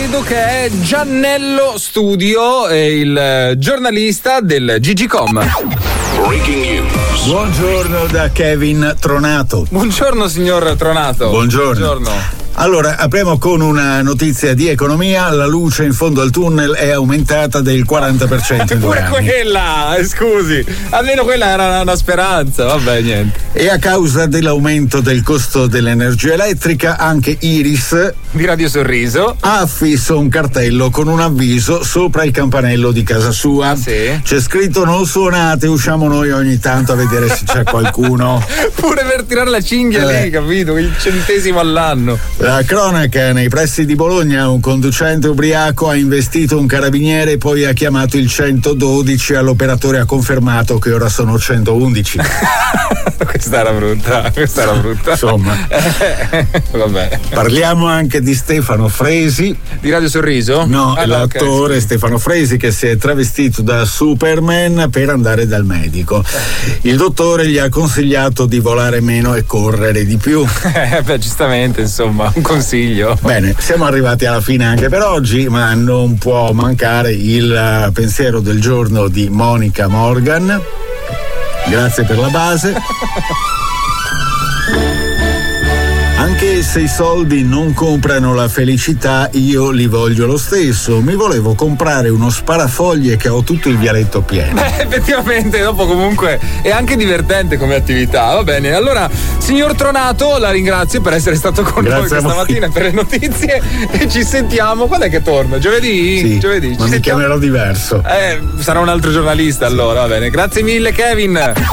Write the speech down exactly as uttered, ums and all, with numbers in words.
credo che è Giannello Studio, è il giornalista del G G Com. Breaking news. Buongiorno da Kevin Tronato. Buongiorno signor Tronato. Buongiorno. Buongiorno. Allora, apriamo con una notizia di economia. La luce in fondo al tunnel è aumentata del quaranta per cento in due Pure anni. quella, scusi, almeno quella era una speranza, vabbè, niente. E a causa dell'aumento del costo dell'energia elettrica, anche Iris di Radio Sorriso ha affisso un cartello con un avviso sopra il campanello di casa sua. Sì. C'è scritto: non suonate, usciamo noi ogni tanto a vedere se c'è qualcuno. Pure per tirare la cinghia eh. lì, capito? Il centesimo all'anno. La cronaca: nei pressi di Bologna un conducente ubriaco ha investito un carabiniere e poi ha chiamato il centododici. All'operatore ha confermato che ora sono centoundici. Questa era brutta, questa era brutta. Insomma, vabbè. Parliamo anche di Stefano Fresi. Di Radio Sorriso? No, ah, l'attore okay. Stefano Fresi, che si è travestito da Superman per andare dal medico. Il dottore gli ha consigliato di volare meno e correre di più. Eh, beh, giustamente, insomma, un consiglio. Bene, siamo arrivati alla fine anche per oggi, ma non può mancare il pensiero del giorno di Monica Morgan. Grazie per la base. Anche se i soldi non comprano la felicità, io li voglio lo stesso. Mi volevo comprare uno sparafoglie che ho tutto il vialetto pieno. Beh, effettivamente, dopo comunque è anche divertente come attività. Va bene, allora, signor Tronato, la ringrazio per essere stato con Grazie noi questa mattina per le notizie e ci sentiamo. Quando è che torna? Giovedì? Sì, Giovedì. ma Ci mi chiamerò diverso. Eh, sarà un altro giornalista allora, va bene. Grazie mille, Kevin.